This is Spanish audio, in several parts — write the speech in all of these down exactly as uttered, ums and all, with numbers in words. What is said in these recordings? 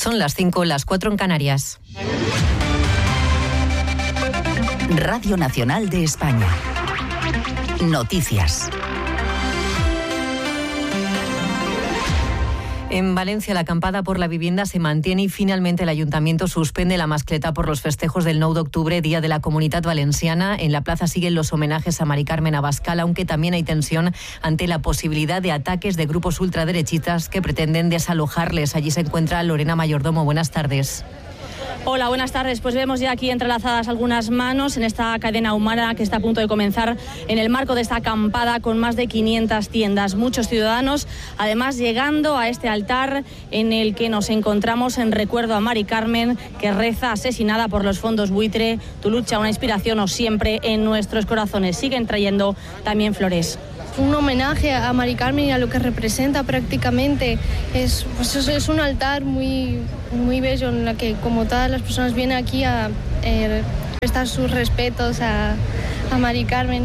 Son las cinco, las cuatro en Canarias. Radio Nacional de España. Noticias. En Valencia, la acampada por la vivienda se mantiene y finalmente el Ayuntamiento suspende la mascleta por los festejos del nou d'octubre, Día de la Comunidad Valenciana. En la plaza siguen los homenajes a Mari Carmen Abascal, aunque también hay tensión ante la posibilidad de ataques de grupos ultraderechistas que pretenden desalojarles. Allí se encuentra Lorena Mayordomo. Buenas tardes. Hola, buenas tardes. Pues vemos ya aquí entrelazadas algunas manos en esta cadena humana que está a punto de comenzar en el marco de esta acampada con más de quinientas tiendas. Muchos ciudadanos, además, llegando a este altar en el que nos encontramos en recuerdo a Mari Carmen, que reza asesinada por los fondos buitre. Tu lucha, una inspiración o siempre en nuestros corazones. Siguen trayendo también flores. Un homenaje a Mari Carmen y a lo que representa prácticamente. Es, pues es un altar muy, muy bello en la que, como todas las personas, vienen aquí a eh, prestar sus respetos a, a Mari Carmen.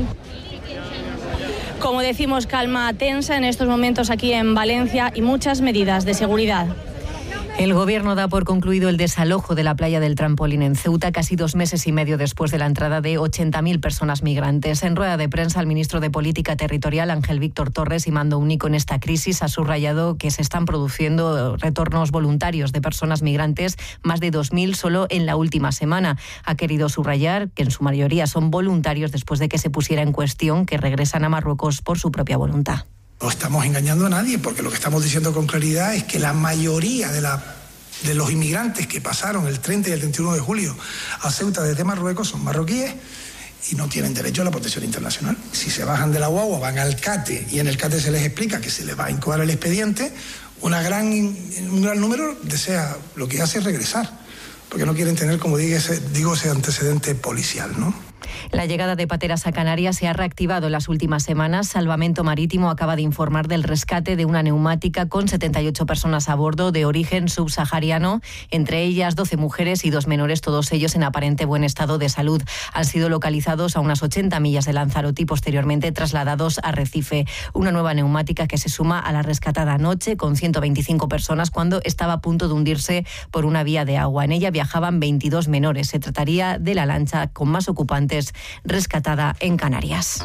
Como decimos, calma tensa en estos momentos aquí en Valencia y muchas medidas de seguridad. El Gobierno da por concluido el desalojo de la playa del Trampolín en Ceuta, casi dos meses y medio después de la entrada de ochenta mil personas migrantes. En rueda de prensa, el ministro de Política Territorial, Ángel Víctor Torres, y mando único en esta crisis, ha subrayado que se están produciendo retornos voluntarios de personas migrantes, más de dos mil solo en la última semana. Ha querido subrayar que en su mayoría son voluntarios después de que se pusiera en cuestión que regresan a Marruecos por su propia voluntad. No estamos engañando a nadie, porque lo que estamos diciendo con claridad es que la mayoría de, la, de los inmigrantes que pasaron el treinta y el treinta y uno de julio a Ceuta desde Marruecos son marroquíes y no tienen derecho a la protección internacional. Si se bajan de la guagua, van al CATE y en el CATE se les explica que se les va a incoar el expediente, una gran, un gran número desea, lo que hace es regresar, porque no quieren tener, como digo, ese, digo, ese antecedente policial, ¿no? La llegada de pateras a Canarias se ha reactivado en las últimas semanas. Salvamento Marítimo acaba de informar del rescate de una neumática con setenta y ocho personas a bordo de origen subsahariano, entre ellas doce mujeres y dos menores, todos ellos en aparente buen estado de salud. Han sido localizados a unas ochenta millas de Lanzarote y posteriormente trasladados a Recife. Una nueva neumática que se suma a la rescatada anoche con ciento veinticinco personas cuando estaba a punto de hundirse por una vía de agua. En ella viajaban veintidós menores. Se trataría de la lancha con más ocupantes rescatada en Canarias.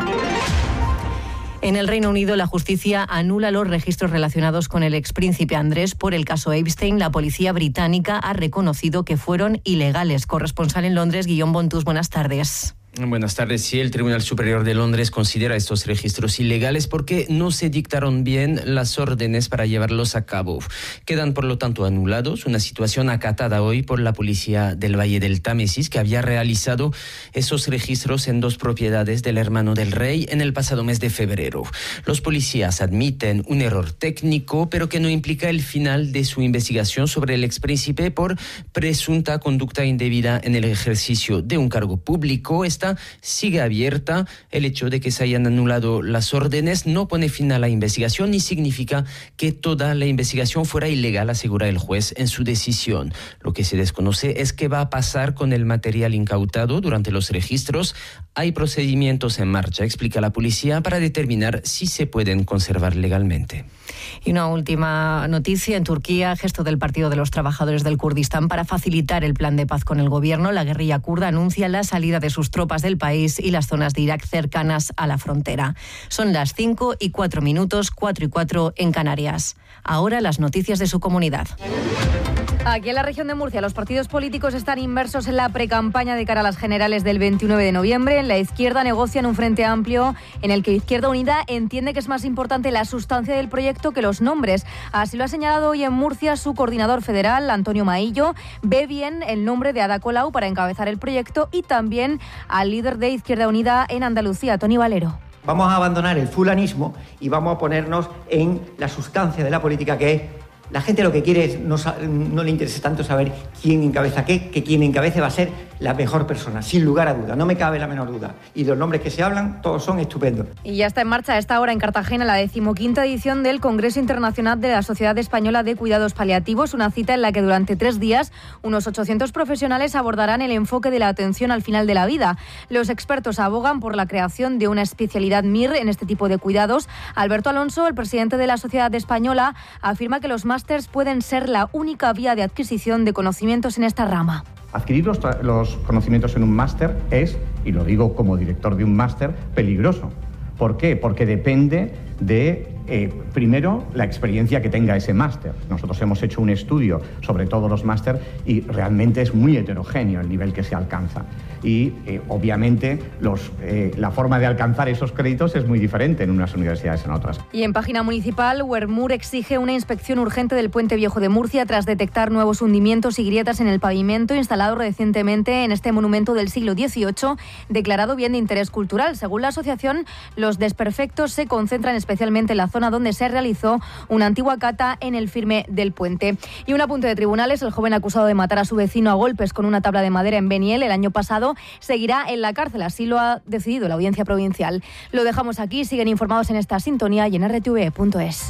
En el Reino Unido, la justicia anula los registros relacionados con el expríncipe Andrés por el caso Epstein. La policía británica ha reconocido que fueron ilegales. Corresponsal en Londres, Guillaume Bontus, buenas tardes. Buenas tardes. Sí, el Tribunal Superior de Londres considera estos registros ilegales porque no se dictaron bien las órdenes para llevarlos a cabo. Quedan, por lo tanto, anulados, una situación acatada hoy por la policía del Valle del Támesis, que había realizado esos registros en dos propiedades del hermano del rey en el pasado mes de febrero. Los policías admiten un error técnico, pero que no implica el final de su investigación sobre el expríncipe por presunta conducta indebida en el ejercicio de un cargo público. Esta sigue abierta. El hecho de que se hayan anulado las órdenes no pone fin a la investigación ni significa que toda la investigación fuera ilegal, asegura el juez en su decisión. Lo que se desconoce es qué va a pasar con el material incautado durante los registros. Hay procedimientos en marcha, explica la policía, para determinar si se pueden conservar legalmente. Y una última noticia. En Turquía, gesto del Partido de los Trabajadores del Kurdistán para facilitar el plan de paz con el gobierno. La guerrilla kurda anuncia la salida de sus tropas del país y las zonas de Irak cercanas a la frontera. Son las cinco y cuatro minutos, cuatro y cuatro en Canarias. Ahora las noticias de su comunidad. Aquí en la región de Murcia, los partidos políticos están inmersos en la precampaña de cara a las generales del veintinueve de noviembre. La izquierda negocian un frente amplio en el que Izquierda Unida entiende que es más importante la sustancia del proyecto que los nombres. Así lo ha señalado hoy en Murcia su coordinador federal, Antonio Maillo. Ve bien el nombre de Ada Colau para encabezar el proyecto y también al líder de Izquierda Unida en Andalucía, Toni Valero. Vamos a abandonar el fulanismo y vamos a ponernos en la sustancia de la política, que es la gente lo que quiere es, no, no le interesa tanto saber quién encabeza qué, que quien encabece va a ser la mejor persona, sin lugar a duda, no me cabe la menor duda. Y los nombres que se hablan, todos son estupendos. Y ya está en marcha a esta hora en Cartagena la decimoquinta edición del Congreso Internacional de la Sociedad Española de Cuidados Paliativos, una cita en la que durante tres días unos ochocientos profesionales abordarán el enfoque de la atención al final de la vida. Los expertos abogan por la creación de una especialidad M I R en este tipo de cuidados. Alberto Alonso, el presidente de la Sociedad Española, afirma que los más másters pueden ser la única vía de adquisición de conocimientos en esta rama. Adquirir los, los conocimientos en un máster es, y lo digo como director de un máster, peligroso. ¿Por qué? Porque depende de, eh, primero, la experiencia que tenga ese máster. Nosotros hemos hecho un estudio sobre todos los máster y realmente es muy heterogéneo el nivel que se alcanza. Y, eh, obviamente, los, eh, la forma de alcanzar esos créditos es muy diferente en unas universidades que en otras. Y en página municipal, Wermur exige una inspección urgente del Puente Viejo de Murcia tras detectar nuevos hundimientos y grietas en el pavimento instalado recientemente en este monumento del siglo dieciocho, declarado bien de interés cultural. Según la asociación, los desperfectos se concentran especialmente en la zona donde se realizó una antigua cata en el firme del puente. Y un apunte de tribunales: el joven acusado de matar a su vecino a golpes con una tabla de madera en Beniel el año pasado seguirá en la cárcel, así lo ha decidido la Audiencia Provincial. Lo dejamos aquí, siguen informados en esta sintonía y en r t v punto es.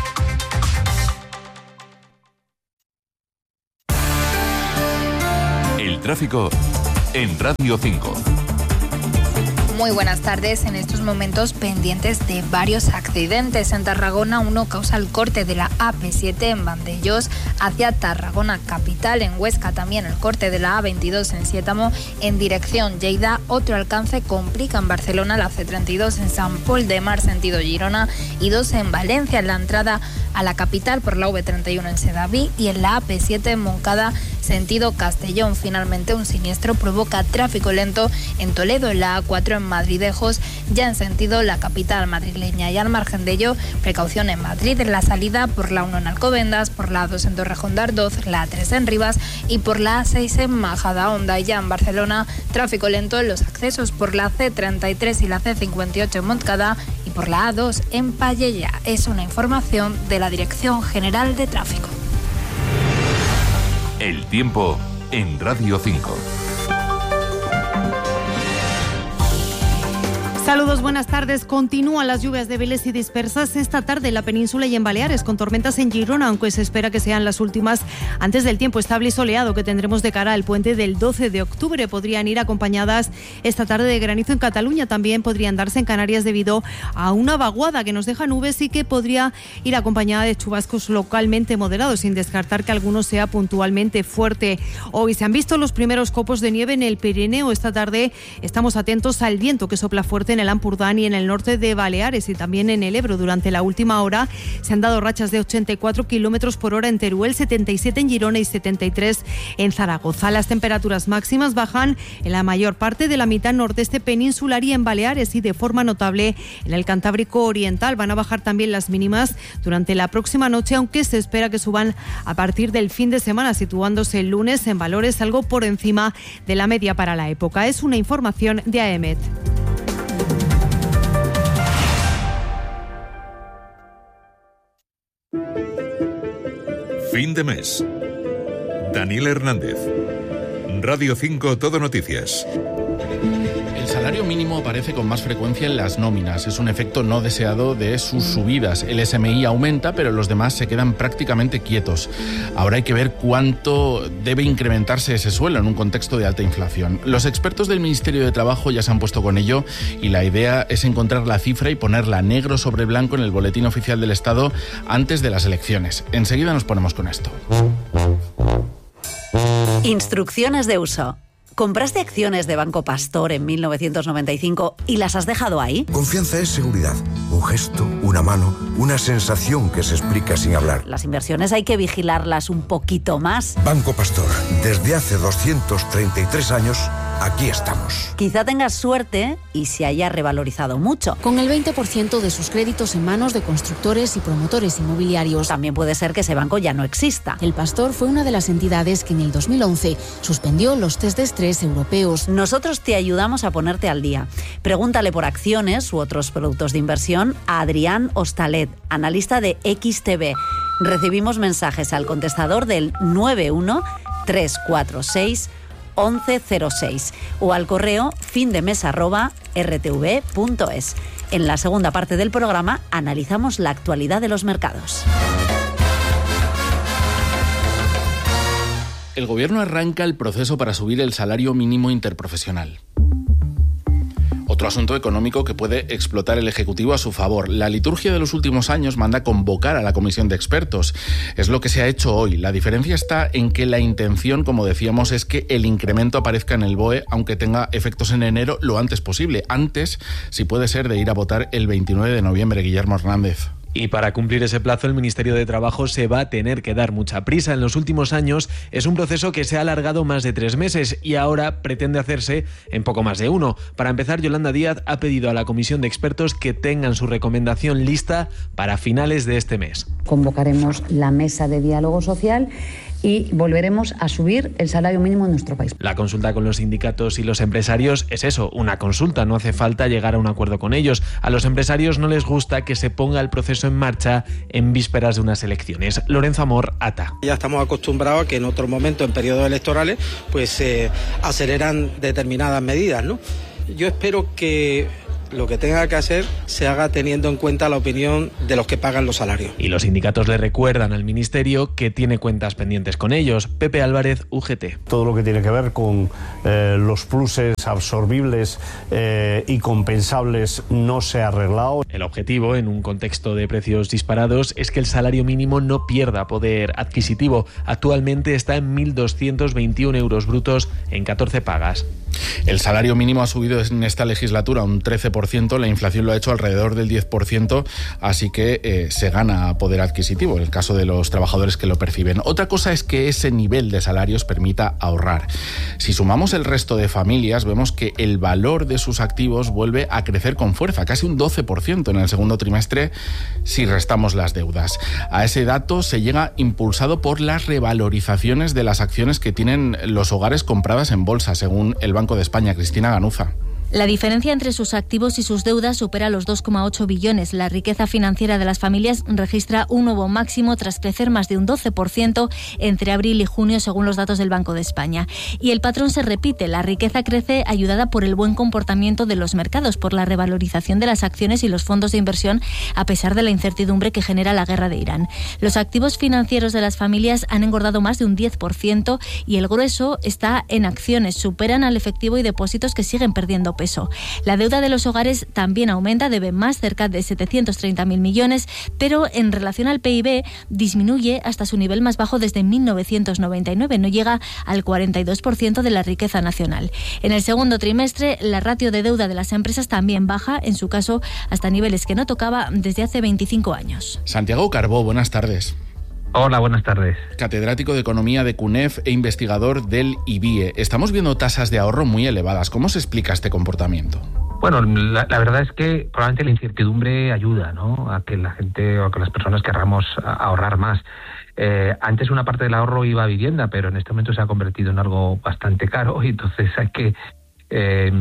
El tráfico en Radio cinco. Muy buenas tardes. En estos momentos pendientes de varios accidentes. En Tarragona, uno causa el corte de la A P siete en Vandellós hacia Tarragona capital. En Huesca también el corte de la A veintidós en Siétamo en dirección Lleida. Otro alcance complica en Barcelona la C treinta y dos en San Pol de Mar sentido Girona y dos en Valencia en la entrada a la capital por la V treinta y uno en Sedaví y en la A P siete en Moncada sentido Castellón. Finalmente, un siniestro provoca tráfico lento en Toledo, en la A cuatro en Madridejos, ya en sentido la capital madrileña. Y al margen de ello, precaución en Madrid en la salida por la uno en Alcobendas, por la A dos en Torrejón de Ardoz, la A tres en Rivas y por la A seis en Majadahonda. Y ya en Barcelona, tráfico lento en los accesos por la C treinta y tres y la C cincuenta y ocho en Montcada y por la A dos en Pallejà. Es una información de la Dirección General de Tráfico. El tiempo en Radio cinco. Saludos, buenas tardes. Continúan las lluvias débiles y dispersas esta tarde en la península y en Baleares, con tormentas en Girona, aunque se espera que sean las últimas antes del tiempo estable y soleado que tendremos de cara al puente del doce de octubre. Podrían ir acompañadas esta tarde de granizo en Cataluña, también podrían darse en Canarias debido a una vaguada que nos deja nubes y que podría ir acompañada de chubascos localmente moderados, sin descartar que alguno sea puntualmente fuerte. Hoy se han visto los primeros copos de nieve en el Pirineo. Esta tarde estamos atentos al viento que sopla fuerte en el Ampurdán y en el norte de Baleares y también en el Ebro. Durante la última hora se han dado rachas de ochenta y cuatro kilómetros por hora en Teruel, setenta y siete en Girona y setenta y tres en Zaragoza. Las temperaturas máximas bajan en la mayor parte de la mitad nordeste peninsular y en Baleares y de forma notable en el Cantábrico Oriental. Van a bajar también las mínimas durante la próxima noche, aunque se espera que suban a partir del fin de semana, situándose el lunes en valores algo por encima de la media para la época. Es una información de A E M E T. Fin de mes. Daniel Hernández. Radio cinco Todo Noticias. El salario mínimo aparece con más frecuencia en las nóminas. Es un efecto no deseado de sus subidas. El S M I aumenta, pero los demás se quedan prácticamente quietos. Ahora hay que ver cuánto debe incrementarse ese suelo en un contexto de alta inflación. Los expertos del Ministerio de Trabajo ya se han puesto con ello y la idea es encontrar la cifra y ponerla negro sobre blanco en el Boletín Oficial del Estado antes de las elecciones. Enseguida nos ponemos con esto. Instrucciones de uso. ¿Compraste acciones de Banco Pastor en mil novecientos noventa y cinco y las has dejado ahí? Confianza es seguridad. Un gesto, una mano, una sensación que se explica sin hablar. Las inversiones hay que vigilarlas un poquito más. Banco Pastor, desde hace doscientos treinta y tres años, aquí estamos. Quizá tengas suerte y se haya revalorizado mucho. Con el veinte por ciento de sus créditos en manos de constructores y promotores inmobiliarios. También puede ser que ese banco ya no exista. El Pastor fue una de las entidades que en el dos mil once suspendió los test de estrés europeos. Nosotros te ayudamos a ponerte al día. Pregúntale por acciones u otros productos de inversión a Adrián Hostalet, analista de X T V. Recibimos mensajes al contestador del nueve uno tres cuatro seis once cero seis o al correo findemes arroba r t v punto es. En la segunda parte del programa analizamos la actualidad de los mercados. El Gobierno arranca el proceso para subir el salario mínimo interprofesional. Otro asunto económico que puede explotar el Ejecutivo a su favor. La liturgia de los últimos años manda convocar a la comisión de expertos. Es lo que se ha hecho hoy. La diferencia está en que la intención, como decíamos, es que el incremento aparezca en el B O E, aunque tenga efectos en enero lo antes posible. Antes, si puede ser, de ir a votar el veintinueve de noviembre. Guillermo Hernández. Y para cumplir ese plazo, el Ministerio de Trabajo se va a tener que dar mucha prisa. En los últimos años es un proceso que se ha alargado más de tres meses y ahora pretende hacerse en poco más de uno. Para empezar, Yolanda Díaz ha pedido a la comisión de expertos que tengan su recomendación lista para finales de este mes. Convocaremos la mesa de diálogo social y volveremos a subir el salario mínimo en nuestro país. La consulta con los sindicatos y los empresarios es eso, una consulta, no hace falta llegar a un acuerdo con ellos. A los empresarios no les gusta que se ponga el proceso en marcha en vísperas de unas elecciones. Lorenzo Amor, A T A. Ya estamos acostumbrados a que en otros momentos, en periodos electorales, pues se eh, aceleran determinadas medidas, ¿no? Yo espero que lo que tenga que hacer se haga teniendo en cuenta la opinión de los que pagan los salarios. Y los sindicatos le recuerdan al Ministerio que tiene cuentas pendientes con ellos. Pepe Álvarez, U G T. Todo lo que tiene que ver con eh, los pluses absorbibles eh, y compensables no se ha arreglado. El objetivo, en un contexto de precios disparados, es que el salario mínimo no pierda poder adquisitivo. Actualmente está en mil doscientos veintiún euros brutos en catorce pagas. El salario mínimo ha subido en esta legislatura un trece por ciento, la inflación lo ha hecho alrededor del diez por ciento, así que eh, se gana poder adquisitivo en el caso de los trabajadores que lo perciben. Otra cosa es que ese nivel de salarios permita ahorrar. Si sumamos el resto de familias, vemos que el valor de sus activos vuelve a crecer con fuerza, casi un doce por ciento en el segundo trimestre si restamos las deudas. A ese dato se llega impulsado por las revalorizaciones de las acciones que tienen los hogares compradas en bolsa, según el Banco de España. Cristina Ganuza. La diferencia entre sus activos y sus deudas supera los dos coma ocho billones. La riqueza financiera de las familias registra un nuevo máximo tras crecer más de un doce por ciento entre abril y junio, según los datos del Banco de España. Y el patrón se repite. La riqueza crece ayudada por el buen comportamiento de los mercados, por la revalorización de las acciones y los fondos de inversión, a pesar de la incertidumbre que genera la guerra de Irán. Los activos financieros de las familias han engordado más de un diez por ciento y el grueso está en acciones. Superan al efectivo y depósitos que siguen perdiendo peso. La deuda de los hogares también aumenta, debe más, cerca de setecientos treinta mil millones, pero en relación al P I B disminuye hasta su nivel más bajo desde mil novecientos noventa y nueve, no llega al cuarenta y dos por ciento de la riqueza nacional. En el segundo trimestre, la ratio de deuda de las empresas también baja, en su caso hasta niveles que no tocaba desde hace veinticinco años. Santiago Carbó, buenas tardes. Hola, buenas tardes. Catedrático de Economía de C U N E F e investigador del I B I E. Estamos viendo tasas de ahorro muy elevadas. ¿Cómo se explica este comportamiento? Bueno, la, la verdad es que probablemente la incertidumbre ayuda, ¿no?, a que la gente o a que las personas querramos ahorrar más. Eh, antes una parte del ahorro iba a vivienda, pero en este momento se ha convertido en algo bastante caro y entonces hay que eh,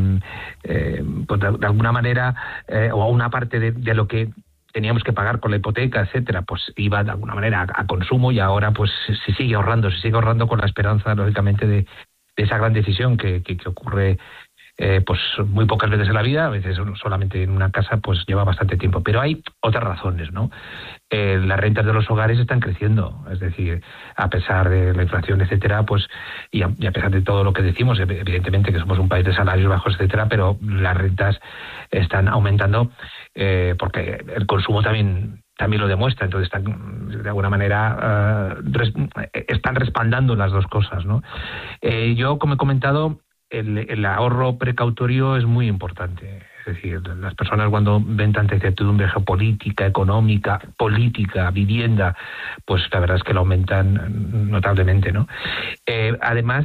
eh, pues de, de alguna manera eh, o una parte de, de lo que teníamos que pagar con la hipoteca, etcétera, pues iba de alguna manera a, a consumo y ahora pues se sigue ahorrando, se sigue ahorrando con la esperanza, lógicamente, de, de esa gran decisión que, que, que ocurre eh, pues muy pocas veces en la vida, a veces solamente en una casa, pues lleva bastante tiempo. Pero hay otras razones, ¿no? Eh, las rentas de los hogares están creciendo, es decir, a pesar de la inflación, etcétera, pues y a, y a pesar de todo lo que decimos, evidentemente que somos un país de salarios bajos, etcétera, pero las rentas están aumentando eh, porque el consumo también también lo demuestra, entonces están de alguna manera uh, res, están respaldando las dos cosas, ¿no? Eh, yo, como he comentado, el, el ahorro precautorio es muy importante. Es decir, las personas cuando ven tanta incertidumbre geopolítica, económica, política, vivienda, pues la verdad es que lo aumentan notablemente, ¿no? Eh, además,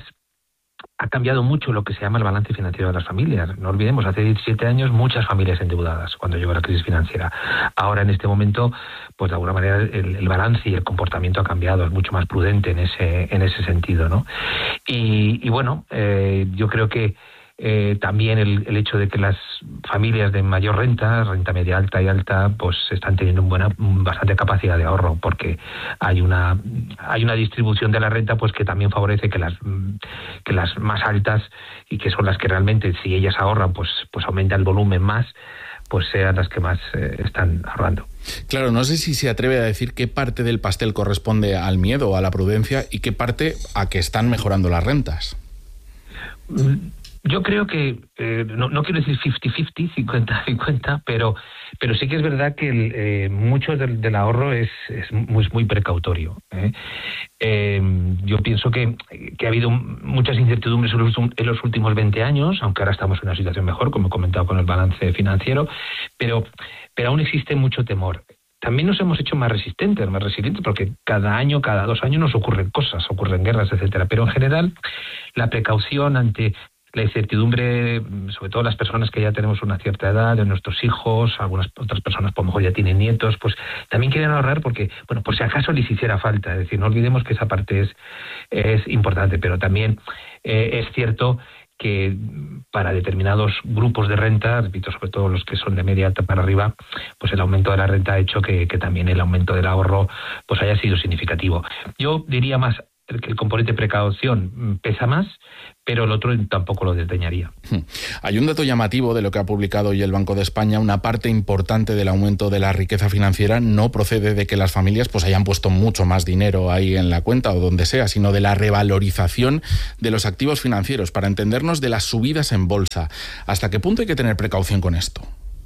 ha cambiado mucho lo que se llama el balance financiero de las familias. No olvidemos, hace diecisiete años muchas familias endeudadas cuando llegó la crisis financiera. Ahora, en este momento, pues de alguna manera el, el balance y el comportamiento ha cambiado, es mucho más prudente en ese en ese sentido, ¿no? Y, y bueno, eh, yo creo que Eh, también el, el hecho de que las familias de mayor renta, renta media alta y alta, pues están teniendo buena, bastante capacidad de ahorro, porque hay una hay una distribución de la renta pues que también favorece que las que las más altas, y que son las que realmente, si ellas ahorran, pues pues aumenta el volumen más, pues sean las que más eh, están ahorrando. Claro, no sé si se atreve a decir qué parte del pastel corresponde al miedo o a la prudencia y qué parte a que están mejorando las rentas. Yo creo que, eh, no, no quiero decir cincuenta cincuenta, cincuenta cincuenta, pero, pero sí que es verdad que el, eh, mucho del, del ahorro es, es muy, muy precautorio. ¿eh? Eh, yo pienso que, que ha habido muchas incertidumbres en los, en los últimos veinte años, aunque ahora estamos en una situación mejor, como he comentado con el balance financiero, pero, pero aún existe mucho temor. También nos hemos hecho más resistentes, más resilientes, porque cada año, cada dos años nos ocurren cosas, ocurren guerras, etcétera. Pero en general, la precaución ante la incertidumbre, sobre todo las personas que ya tenemos una cierta edad, de nuestros hijos, algunas otras personas por lo mejor ya tienen nietos, pues también quieren ahorrar porque, bueno, por si acaso les hiciera falta. Es decir, no olvidemos que esa parte es, es importante, pero también eh, es cierto que para determinados grupos de renta, repito, sobre todo los que son de media alta para arriba, pues el aumento de la renta ha hecho que, que también el aumento del ahorro pues haya sido significativo. Yo diría más que el componente precaución pesa más, pero el otro tampoco lo desdeñaría. Hay un dato llamativo de lo que ha publicado hoy el Banco de España. Una parte importante del aumento de la riqueza financiera no procede de que las familias pues hayan puesto mucho más dinero ahí en la cuenta o donde sea, sino de la revalorización de los activos financieros, para entendernos, de las subidas en bolsa. ¿Hasta qué punto hay que tener precaución con esto?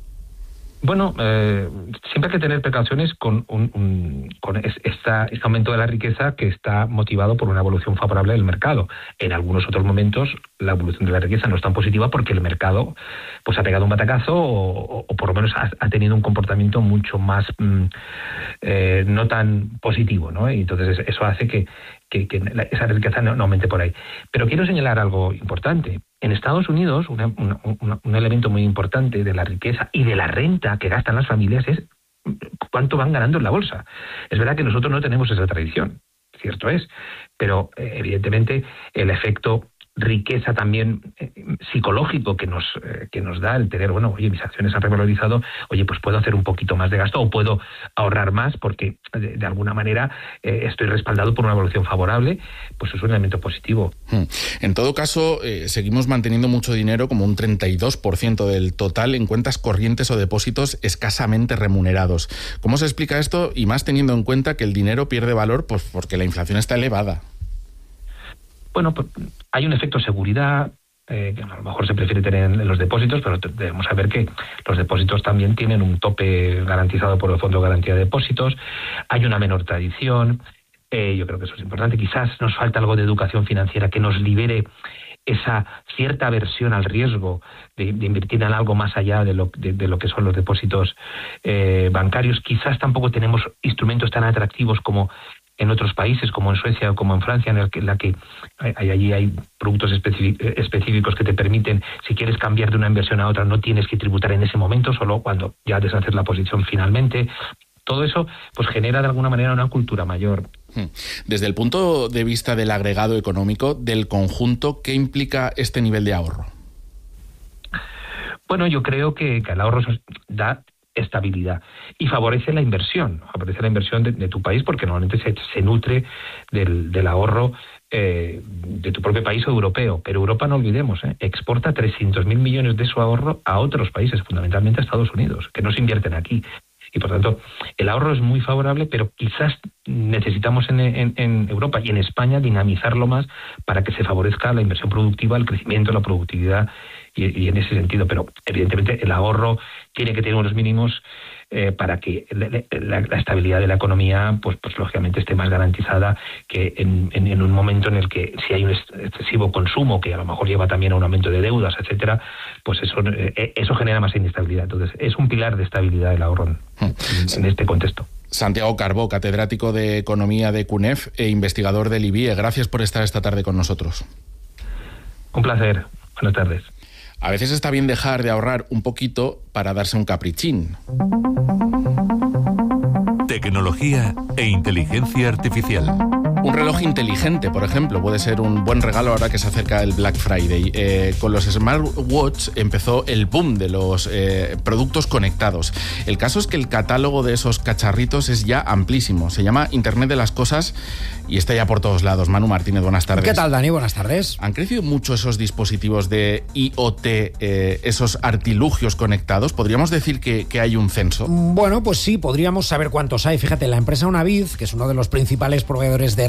Bueno, eh, siempre hay que tener precauciones con, un, un, con esta, este aumento de la riqueza que está motivado por una evolución favorable del mercado. En algunos otros momentos la evolución de la riqueza no es tan positiva porque el mercado pues ha pegado un batacazo o, o por lo menos ha, ha tenido un comportamiento mucho más mm, eh, no tan positivo, ¿no? Y entonces eso hace que, que, que la, esa riqueza no, no aumente por ahí. Pero quiero señalar algo importante. En Estados Unidos, una, una, una, un elemento muy importante de la riqueza y de la renta que gastan las familias es cuánto van ganando en la bolsa. Es verdad que nosotros no tenemos esa tradición, cierto es, pero eh, evidentemente el efecto riqueza también eh, psicológico que nos eh, que nos da el tener, bueno, oye, mis acciones han revalorizado, oye, pues puedo hacer un poquito más de gasto o puedo ahorrar más porque de, de alguna manera eh, estoy respaldado por una evolución favorable, pues es un elemento positivo. En todo caso, eh, seguimos manteniendo mucho dinero, como un treinta y dos por ciento del total, en cuentas corrientes o depósitos escasamente remunerados. ¿Cómo se explica esto? Y más teniendo en cuenta que el dinero pierde valor pues porque la inflación está elevada. Bueno, pues hay un efecto seguridad, eh, que a lo mejor se prefiere tener en los depósitos, pero debemos saber que los depósitos también tienen un tope garantizado por el Fondo de Garantía de Depósitos, hay una menor tradición, eh, yo creo que eso es importante. Quizás nos falta algo de educación financiera que nos libere esa cierta aversión al riesgo de, de invertir en algo más allá de lo, de, de lo que son los depósitos eh, bancarios. Quizás tampoco tenemos instrumentos tan atractivos como en otros países, como en Suecia o como en Francia, en, el que, en la que hay, allí hay productos específicos que te permiten, si quieres cambiar de una inversión a otra, no tienes que tributar en ese momento, solo cuando ya deshaces la posición finalmente. Todo eso pues genera de alguna manera una cultura mayor. Desde el punto de vista del agregado económico, del conjunto, ¿qué implica este nivel de ahorro? Bueno, yo creo que, que el ahorro da estabilidad y favorece la inversión, favorece la inversión de, de tu país porque normalmente se, se nutre del, del ahorro eh, de tu propio país o europeo. Pero Europa, no olvidemos, eh, exporta trescientos mil millones de su ahorro a otros países, fundamentalmente a Estados Unidos, que no se invierten aquí. Y por tanto, el ahorro es muy favorable, pero quizás necesitamos en, en, en Europa y en España dinamizarlo más para que se favorezca la inversión productiva, el crecimiento, la productividad y, y en ese sentido. Pero evidentemente el ahorro tiene que tener unos mínimos eh, para que la, la, la estabilidad de la economía, pues, pues lógicamente esté más garantizada que en, en, en un momento en el que si hay un excesivo consumo, que a lo mejor lleva también a un aumento de deudas, etcétera, pues eso, eh, eso genera más inestabilidad. Entonces, es un pilar de estabilidad el ahorro en, en este contexto. Santiago Carbó, catedrático de Economía de C U N E F e investigador del I B I E. Gracias por estar esta tarde con nosotros. Un placer. Buenas tardes. A veces está bien dejar de ahorrar un poquito para darse un caprichín. Tecnología e inteligencia artificial. Un reloj inteligente, por ejemplo, puede ser un buen regalo ahora que se acerca el Black Friday. Eh, con los smartwatch empezó el boom de los eh, productos conectados. El caso es que el catálogo de esos cacharritos es ya amplísimo. Se llama Internet de las Cosas y está ya por todos lados. Manu Martínez, buenas tardes. ¿Qué tal, Dani? Buenas tardes. ¿Han crecido mucho esos dispositivos de I O T, eh, esos artilugios conectados? ¿Podríamos decir que, que hay un censo? Bueno, pues sí, podríamos saber cuántos hay. Fíjate, la empresa Unavid, que es uno de los principales proveedores de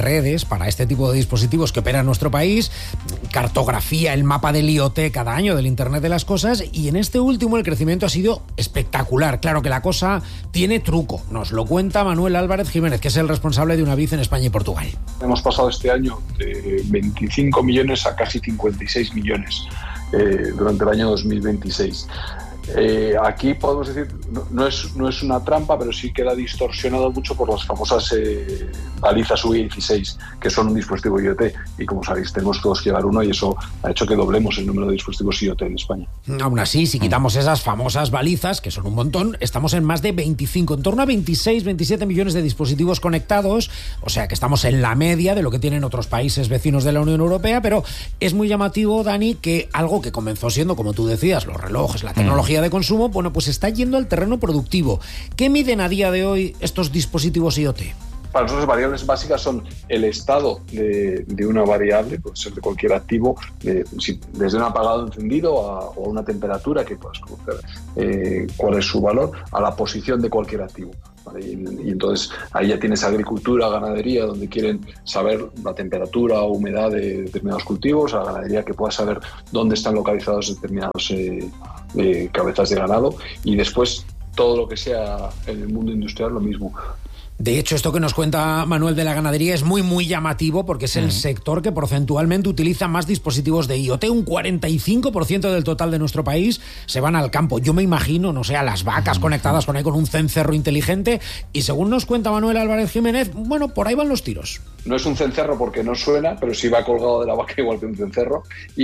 redes para este tipo de dispositivos que opera en nuestro país, cartografía, el mapa del I O T cada año del Internet de las Cosas, y en este último el crecimiento ha sido espectacular. Claro que la cosa tiene truco. Nos lo cuenta Manuel Álvarez Jiménez, que es el responsable de Unaviz en España y Portugal. Hemos pasado este año de veinticinco millones a casi cincuenta y seis millones eh, durante el año dos mil veintiséis. Eh, aquí podemos decir, no, no, es, no es una trampa, pero sí queda distorsionado mucho por las famosas eh, balizas U I dieciséis, que son un dispositivo I O T, y como sabéis tenemos todos que llevar uno, y eso ha hecho que doblemos el número de dispositivos I O T en España. Aún así, si quitamos esas famosas balizas, que son un montón, estamos en más de veinticinco, en torno a veintiséis, veintisiete millones de dispositivos conectados, o sea que estamos en la media de lo que tienen otros países vecinos de la Unión Europea, pero es muy llamativo, Dani, que algo que comenzó siendo, como tú decías, los relojes, la tecnología de consumo, bueno, pues está yendo al terreno productivo. ¿Qué miden a día de hoy estos dispositivos I O T? Para nosotros las variables básicas son el estado de, de una variable, puede ser de cualquier activo, de, si, desde un apagado encendido a, o a una temperatura que puedas conocer eh, cuál es su valor, a la posición de cualquier activo. ¿Vale? Y, y entonces ahí ya tienes agricultura, ganadería, donde quieren saber la temperatura o humedad de determinados cultivos, a la ganadería que pueda saber dónde están localizados determinados eh, eh, cabezas de ganado, y después todo lo que sea en el mundo industrial lo mismo. De hecho, esto que nos cuenta Manuel de la ganadería es muy, muy llamativo, porque es el mm. sector que porcentualmente utiliza más dispositivos de I O T. Un cuarenta y cinco por ciento del total de nuestro país se van al campo. Yo me imagino, no sé, a las vacas mm. conectadas con ahí con un cencerro inteligente, y según nos cuenta Manuel Álvarez Jiménez, bueno, por ahí van los tiros. No es un cencerro porque no suena, pero sí va colgado de la vaca igual que un cencerro,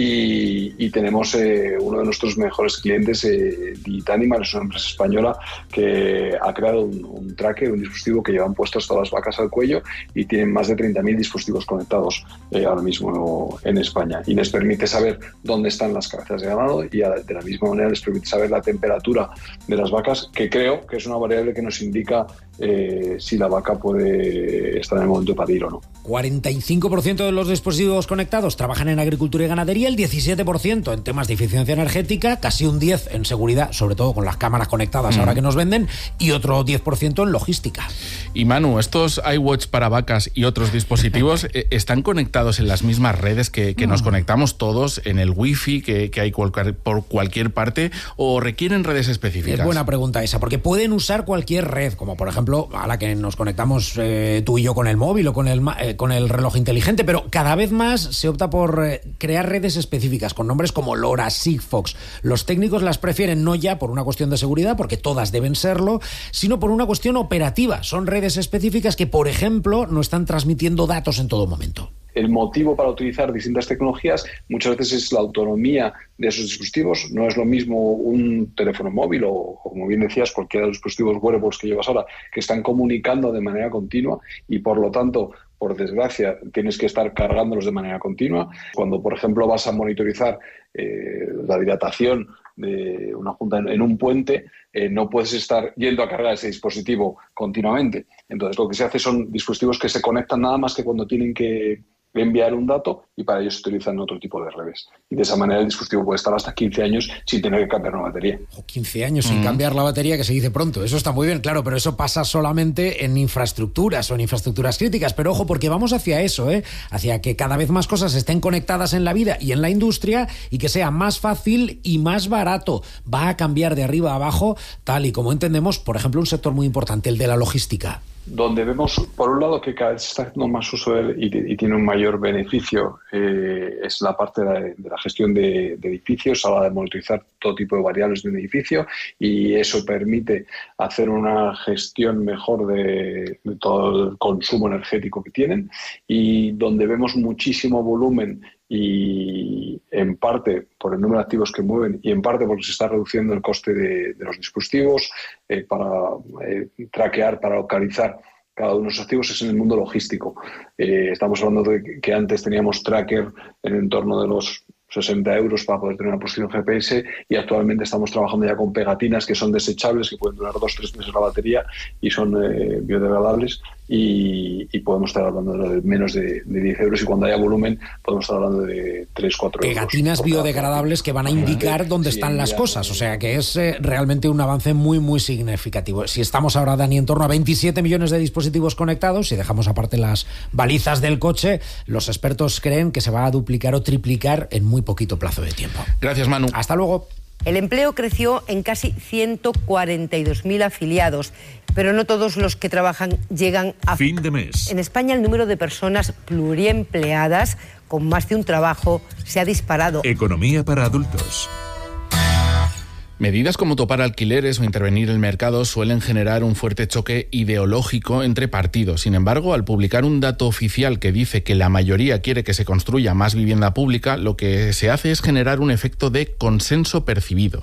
y, y tenemos eh, uno de nuestros mejores clientes, eh, Digitanimal, es una empresa española que ha creado un, un tracker, un dispositivo que llevan puestas todas las vacas al cuello, y tienen más de treinta mil dispositivos conectados eh, ahora mismo en España, y les permite saber dónde están las cabezas de ganado, y a, de la misma manera les permite saber la temperatura de las vacas, que creo que es una variable que nos indica eh, si la vaca puede estar en el momento de parir o no. cuarenta y cinco por ciento de los dispositivos conectados trabajan en agricultura y ganadería, el diecisiete por ciento en temas de eficiencia energética, casi un diez por ciento en seguridad, sobre todo con las cámaras conectadas mm. ahora que nos venden, y otro diez por ciento en logística. Y Manu, ¿estos iWatch para vacas y otros dispositivos están conectados en las mismas redes que, que mm. nos conectamos todos, en el wifi que, que hay cualquier, por cualquier parte, o requieren redes específicas? Es buena pregunta esa, porque pueden usar cualquier red, como por ejemplo a la que nos conectamos eh, tú y yo con el móvil o con el, eh, con el reloj inteligente, pero cada vez más se opta por eh, crear redes específicas con nombres como LoRa, Sigfox. Los técnicos las prefieren no ya por una cuestión de seguridad, porque todas deben serlo, sino por una cuestión operativa. Son redes específicas que, por ejemplo, no están transmitiendo datos en todo momento. El motivo para utilizar distintas tecnologías muchas veces es la autonomía de esos dispositivos. No es lo mismo un teléfono móvil o, o como bien decías, cualquiera de los dispositivos wearables que llevas ahora, que están comunicando de manera continua, y por lo tanto, por desgracia, tienes que estar cargándolos de manera continua. Cuando, por ejemplo, vas a monitorizar eh, la dilatación de una junta en, en un puente, eh, no puedes estar yendo a cargar ese dispositivo continuamente. Entonces, lo que se hace son dispositivos que se conectan nada más que cuando tienen que enviar un dato, y para ello se utilizan otro tipo de redes. Y de esa manera el dispositivo puede estar hasta quince años sin tener que cambiar una batería. quince años sin mm. cambiar la batería, que se dice pronto. Eso está muy bien, claro, pero eso pasa solamente en infraestructuras o en infraestructuras críticas. Pero ojo, porque vamos hacia eso, ¿eh? Hacia que cada vez más cosas estén conectadas en la vida y en la industria, y que sea más fácil y más barato. Va a cambiar de arriba a abajo, tal y como entendemos, por ejemplo, un sector muy importante, el de la logística. Donde vemos, por un lado, que cada vez se está haciendo más uso de él y, y tiene un mayor beneficio, eh, es la parte de, de la gestión de, de edificios, a la hora de monitorizar todo tipo de variables de un edificio, y eso permite hacer una gestión mejor de, de todo el consumo energético que tienen, y donde vemos muchísimo volumen, y en parte por el número de activos que mueven, y en parte porque se está reduciendo el coste de, de los dispositivos eh, para eh, traquear, para localizar cada uno de los activos, es en el mundo logístico. Eh, estamos hablando de que antes teníamos tracker en el entorno de los sesenta euros para poder tener una posición G P S, y actualmente estamos trabajando ya con pegatinas que son desechables, que pueden durar dos o tres meses la batería y son eh, biodegradables, y, y podemos estar hablando de menos de, de diez euros, y cuando haya volumen podemos estar hablando de tres, cuatro euros. Pegatinas biodegradables que van a indicar dónde sí, están las cosas, o sea que es eh, realmente un avance muy muy significativo. Si estamos ahora, Dani, en torno a veintisiete millones de dispositivos conectados, si dejamos aparte las balizas del coche, los expertos creen que se va a duplicar o triplicar en muy poquito plazo de tiempo. Gracias, Manu. Hasta luego. El empleo creció en casi ciento cuarenta y dos mil afiliados, pero no todos los que trabajan llegan a fin de mes. En España el número de personas pluriempleadas con más de un trabajo se ha disparado. Economía para adultos. Medidas como topar alquileres o intervenir el mercado suelen generar un fuerte choque ideológico entre partidos. Sin embargo, al publicar un dato oficial que dice que la mayoría quiere que se construya más vivienda pública, lo que se hace es generar un efecto de consenso percibido.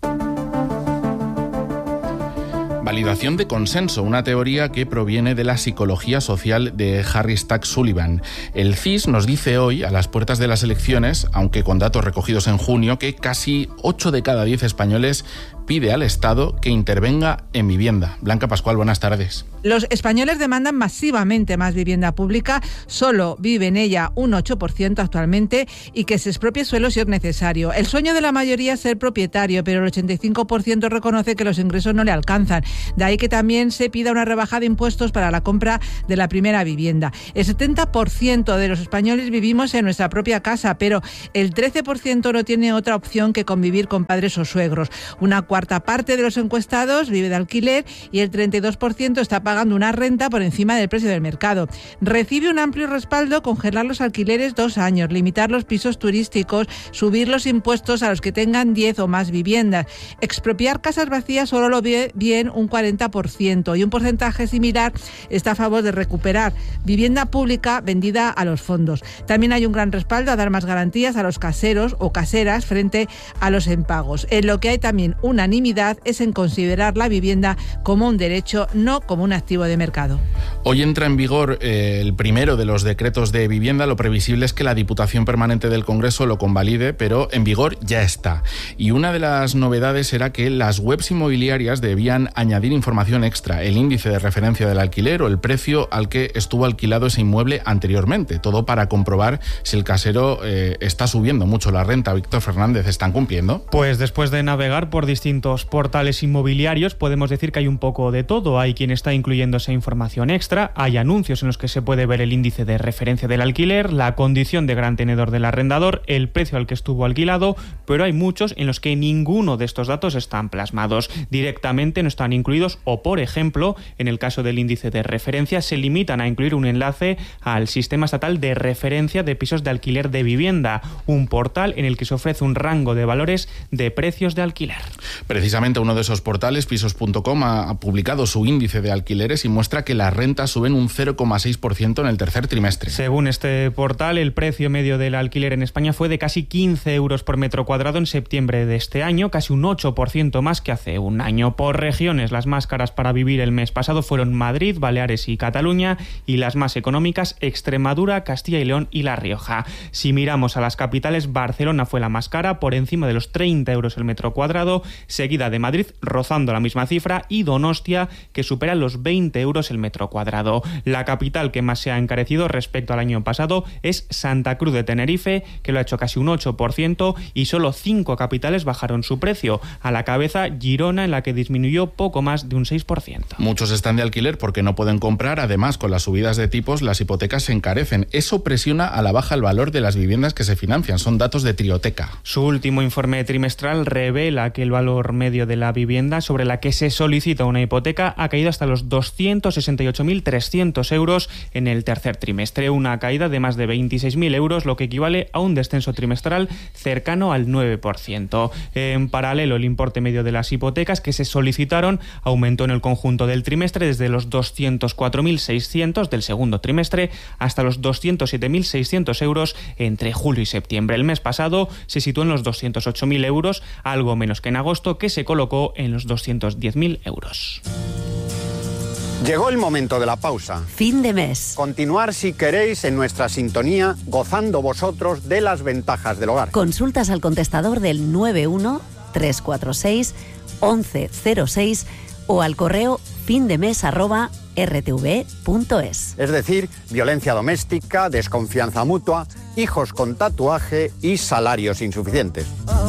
Validación de consenso, una teoría que proviene de la psicología social de Harry Stack Sullivan. El C I S nos dice hoy, a las puertas de las elecciones, aunque con datos recogidos en junio, que casi ocho de cada diez españoles pide al Estado que intervenga en vivienda. Blanca Pascual, buenas tardes. Los españoles demandan masivamente más vivienda pública, solo vive en ella un ocho por ciento actualmente, y que se expropie suelo si es necesario. El sueño de la mayoría es ser propietario, pero el ochenta y cinco por ciento reconoce que los ingresos no le alcanzan. De ahí que también se pida una rebaja de impuestos para la compra de la primera vivienda. El setenta por ciento de los españoles vivimos en nuestra propia casa, pero el trece por ciento no tiene otra opción que convivir con padres o suegros. Una cuarta parte de los encuestados vive de alquiler y el treinta y dos por ciento está pagando una renta por encima del precio del mercado. Recibe un amplio respaldo congelar los alquileres dos años, limitar los pisos turísticos, subir los impuestos a los que tengan diez o más viviendas. Expropiar casas vacías solo lo ve bien un cuarenta por ciento, y un porcentaje similar está a favor de recuperar vivienda pública vendida a los fondos. También hay un gran respaldo a dar más garantías a los caseros o caseras frente a los impagos. En lo que hay también unanimidad es en considerar la vivienda como un derecho, no como un activo de mercado. Hoy entra en vigor eh, el primero de los decretos de vivienda. Lo previsible es que la Diputación Permanente del Congreso lo convalide, pero en vigor ya está. Y una de las novedades era que las webs inmobiliarias debían añadir información extra, el índice de referencia del alquiler o el precio al que estuvo alquilado ese inmueble anteriormente, todo para comprobar si el casero eh, está subiendo mucho la renta. Víctor Fernández, ¿están cumpliendo? Pues después de navegar por distintos portales inmobiliarios, podemos decir que hay un poco de todo. Hay quien está incluyendo esa información extra, hay anuncios en los que se puede ver el índice de referencia del alquiler, la condición de gran tenedor del arrendador, el precio al que estuvo alquilado, pero hay muchos en los que ninguno de estos datos están plasmados. Directamente no están incluidos, o por ejemplo, en el caso del índice de referencia, se limitan a incluir un enlace al Sistema Estatal de Referencia de Pisos de Alquiler de Vivienda, un portal en el que se ofrece un rango de valores de precios de alquiler. Precisamente uno de esos portales, pisos punto com, ha publicado su índice de alquileres y muestra que las rentas suben un cero coma seis por ciento en el tercer trimestre. Según este portal, el precio medio del alquiler en España fue de casi quince euros por metro cuadrado en septiembre de este año, casi un ocho por ciento más que hace un año. Por regiones, las más caras para vivir el mes pasado fueron Madrid, Baleares y Cataluña, y las más económicas Extremadura, Castilla y León y La Rioja. Si miramos a las capitales, Barcelona fue la más cara, por encima de los treinta euros el metro cuadrado, seguida de Madrid, rozando la misma cifra, y Donostia, que supera los veinte euros el metro cuadrado. La capital que más se ha encarecido respecto al año pasado es Santa Cruz de Tenerife, que lo ha hecho casi un ocho por ciento, y solo cinco capitales bajaron su precio. A la cabeza, Girona, en la que disminuyó poco más de un seis por ciento. Muchos están de alquiler porque no pueden comprar. Además, con las subidas de tipos, las hipotecas se encarecen. Eso presiona a la baja el valor de las viviendas que se financian. Son datos de Trioteca. Su último informe trimestral revela que el valor medio de la vivienda sobre la que se solicita una hipoteca ha caído hasta los doscientos sesenta y ocho mil trescientos euros en el tercer trimestre, una caída de más de veintiséis mil euros, lo que equivale a un descenso trimestral cercano al nueve por ciento. En paralelo, el importe medio de las hipotecas que se solicitaron aumentó en el conjunto del trimestre desde los doscientos cuatro mil seiscientos del segundo trimestre hasta los doscientos siete mil seiscientos euros entre julio y septiembre. El mes pasado se situó en los doscientos ocho mil euros, algo menos que en agosto, que se colocó en los doscientos diez mil euros. Llegó el momento de la pausa. Fin de mes. Continuar, si queréis, en nuestra sintonía, gozando vosotros de las ventajas del hogar. Consultas al contestador del nueve uno tres cuatro seis once cero seis o al correo fin de mes arroba r t v punto es. Es decir, violencia doméstica, desconfianza mutua, hijos con tatuaje y salarios insuficientes.